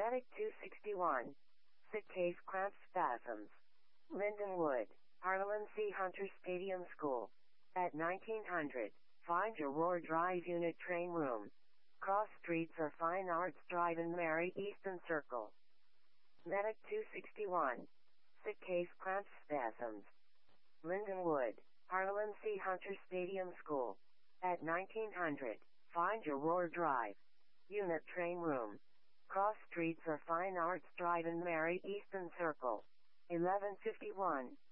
Medic 261. Sit case cramp spasms. Lindenwood, Harlan C. Hunter Stadium School. At 1900, find your Roar Drive unit train room. Cross streets or Fine Arts Drive in Mary Easton Circle. Medic 261. Sit case cramp spasms. Lindenwood, Harlan C. Hunter Stadium School. At 1900, find your Roar Drive unit train room. Cross streets or Fine Arts Drive in Mary Easton Circle. 1151.